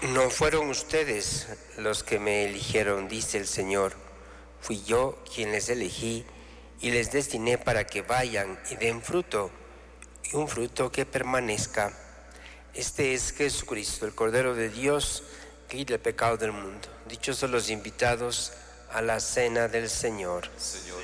No fueron ustedes los que me eligieron, dice el Señor. Fui yo quien les elegí y les destiné para que vayan y den fruto, y un fruto que permanezca. Este es Jesucristo, el Cordero de Dios, que quita el pecado del mundo. Dichosos los invitados a la cena del Señor. Señor,